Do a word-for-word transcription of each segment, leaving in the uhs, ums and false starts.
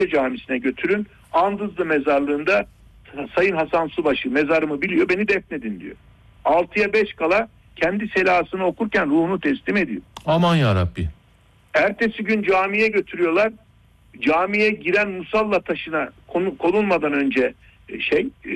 Camisi'ne götürün. Andızlı mezarlığında Sayın Hasan Subaşı mezarımı biliyor, beni defnedin diyor. altıya beş kala kendi selasını okurken ruhunu teslim ediyor. Aman yarabbi. Ertesi gün camiye götürüyorlar. Camiye giren musalla taşına konulmadan önce şey e,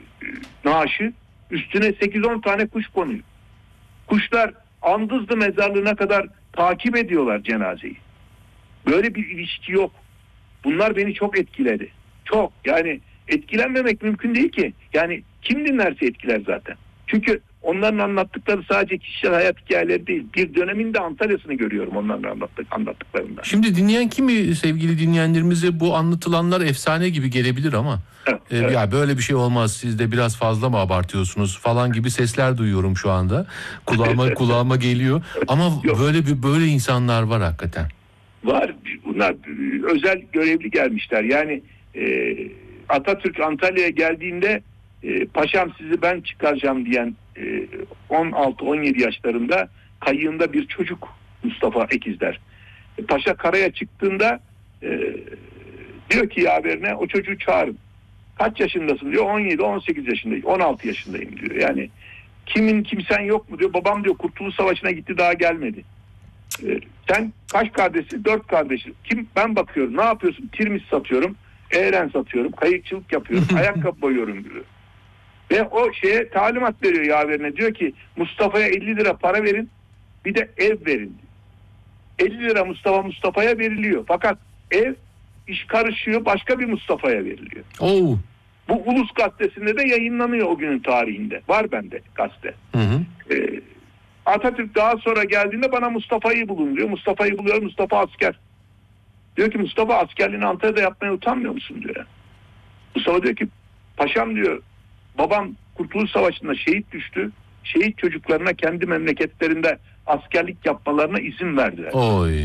naaşı üstüne sekiz on tane kuş konuyor. Kuşlar Andızlı mezarlığına kadar takip ediyorlar cenazeyi. Böyle bir ilişki yok. Bunlar beni çok etkiledi. Çok. Yani etkilenmemek mümkün değil ki. Yani kim dinlerse etkiler zaten. Çünkü onların anlattıkları sadece kişisel hayat hikayeleri değil. Bir döneminde Antalya'sını görüyorum onların anlattık, anlattıklarından. Şimdi dinleyen kimi sevgili dinleyenlerimize bu anlatılanlar efsane gibi gelebilir ama evet, e, evet. ya böyle bir şey olmaz, siz de biraz fazla mı abartıyorsunuz falan gibi sesler duyuyorum şu anda. Kulağıma kulağıma geliyor. Ama Yok. böyle bir böyle insanlar var hakikaten. Var. Bunlar özel görevli gelmişler. Yani e, Atatürk Antalya'ya geldiğinde e, paşam sizi ben çıkaracağım diyen e, on altı on yedi yaşlarında kayığında bir çocuk Mustafa Ekizler. E, Paşa karaya çıktığında e, diyor ki yaverine o çocuğu çağırın. Kaç yaşındasın diyor. on yedi on sekiz yaşındayım. on altı yaşındayım diyor. Yani kimin kimsen yok mu diyor. Babam diyor Kurtuluş Savaşı'na gitti daha gelmedi. E, sen kaç kardeşsin? Dört kardeşim. Kim? Ben bakıyorum. Ne yapıyorsun? Tirmis satıyorum. Eğren satıyorum. Kayıkçılık yapıyorum. Ayakkabı boyuyorum diyor. Ve o şeye talimat veriyor yaverine. Diyor ki Mustafa'ya elli lira para verin. Bir de ev verin. elli lira Mustafa Mustafa'ya veriliyor. Fakat ev iş karışıyor. Başka bir Mustafa'ya veriliyor. Oo. Bu Ulus Gazetesi'nde de yayınlanıyor o günün tarihinde. Var bende gazete. Hı hı. Ee, Atatürk daha sonra geldiğinde bana Mustafa'yı bulun diyor. Mustafa'yı buluyor. Mustafa asker. Diyor ki Mustafa askerliğini Antalya'da yapmaya utanmıyor musun diyor. Mustafa diyor ki paşam diyor babam Kurtuluş Savaşı'nda şehit düştü. Şehit çocuklarına kendi memleketlerinde askerlik yapmalarına izin verdiler. Oy.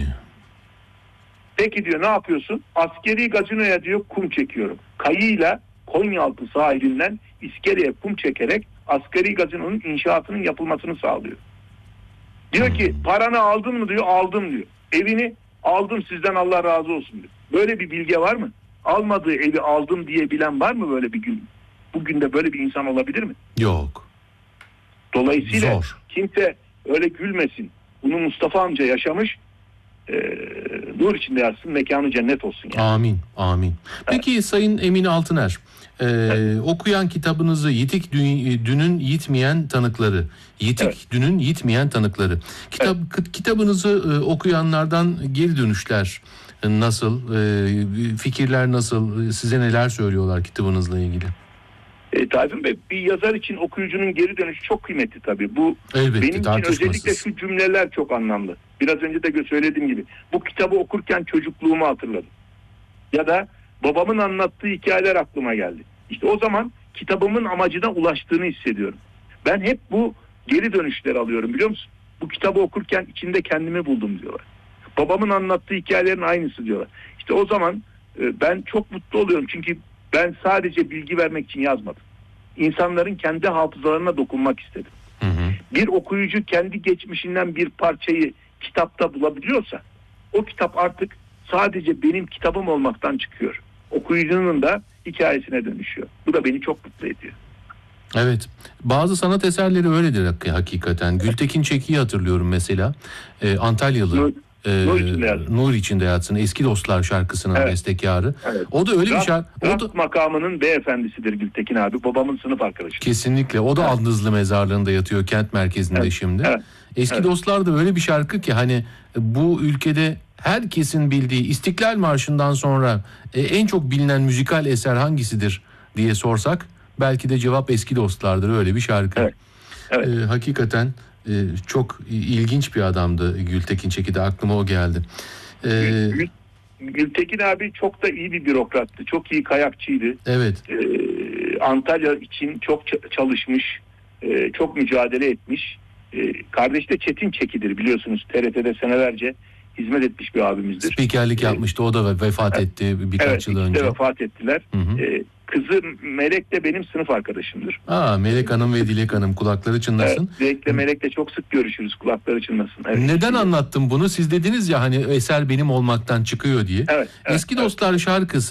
Peki diyor ne yapıyorsun? Askeri gazinoya diyor kum çekiyorum. Kayıyla Konyaaltı sahilinden İskele'ye kum çekerek askeri gazinonun inşaatının yapılmasını sağlıyor. Diyor ki paranı aldın mı diyor, aldım diyor. Evini aldım sizden Allah razı olsun diyor. Böyle bir bilge var mı? Almadığı evi aldım diyebilen var mı böyle bir gün? Bugün de böyle bir insan olabilir mi? Yok. Dolayısıyla Zor. kimse öyle gülmesin. Bunu Mustafa amca yaşamış. Ee, nur içinde yatsın, mekanı cennet olsun. Yani. Amin, amin. Peki evet. Sayın Emin Altıner, e, evet. okuyan kitabınızı Yitik Dün, Dün'ün Yitmeyen Tanıkları, Yitik evet. Dün'ün Yitmeyen Tanıkları. Kitap evet. Kitabınızı e, okuyanlardan geri dönüşler nasıl, e, fikirler nasıl, size neler söylüyorlar kitabınızla ilgili? E, Tayfun Bey, bir yazar için okuyucunun geri dönüşü çok kıymetli tabii. Bu elbette, benim için özellikle şu cümleler çok anlamlı. Biraz önce de söylediğim gibi. Bu kitabı okurken çocukluğumu hatırladım. Ya da babamın anlattığı hikayeler aklıma geldi. İşte o zaman kitabımın amacına ulaştığını hissediyorum. Ben hep bu geri dönüşleri alıyorum biliyor musun? Bu kitabı okurken içinde kendimi buldum diyorlar. Babamın anlattığı hikayelerin aynısı diyorlar. İşte o zaman e, ben çok mutlu oluyorum. Çünkü ben sadece bilgi vermek için yazmadım. İnsanların kendi hafızalarına dokunmak istedim. Hı hı. Bir okuyucu kendi geçmişinden bir parçayı kitapta bulabiliyorsa o kitap artık sadece benim kitabım olmaktan çıkıyor. Okuyucunun da hikayesine dönüşüyor. Bu da beni çok mutlu ediyor. Evet. Bazı sanat eserleri öyledir hakikaten. Gültekin Çeki'yi hatırlıyorum mesela. Ee, Antalyalı. Nur, e, Nur içinde yatsın. Nur içinde yatsın. Eski Dostlar şarkısının evet. bestekarı. Evet. O da öyle Rast, bir şarkı. Rast o da makamının beyefendisidir Gültekin abi. Babamın sınıf arkadaşı. Kesinlikle. O da evet. Andızlı mezarlığında yatıyor, kent merkezinde evet. şimdi. Evet. Eski evet. Dostlar da öyle bir şarkı ki hani bu ülkede herkesin bildiği İstiklal Marşı'ndan sonra en çok bilinen müzikal eser hangisidir diye sorsak belki de cevap Eski Dostlar'dır, öyle bir şarkı. Evet. Evet. Ee, hakikaten e, çok ilginç bir adamdı Gültekin Çeki de, aklıma o geldi. Ee, Gül, Gültekin abi çok da iyi bir bürokrattı. Çok iyi kayakçıydı. Evet. Ee, Antalya için çok çalışmış, e, çok mücadele etmiş. Ee, kardeşi de Çetin Çeki'dir biliyorsunuz. T R T'de senelerce hizmet etmiş bir abimizdir. Spikerlik yapmıştı, o da vefat evet. etti birkaç evet, yıl önce. Evet, vefat ettiler. Hı hı. Ee, kızı Melek de benim sınıf arkadaşımdır. Aa, Melek Hanım ve Dilek Hanım, kulakları çınlasın. Evet, Dilek'le Melek'le çok sık görüşürüz, kulakları çınlasın. Evet. Neden anlattım bunu? Siz dediniz ya hani eser benim olmaktan çıkıyor diye. Evet, evet, Eski evet. Dostlar şarkısı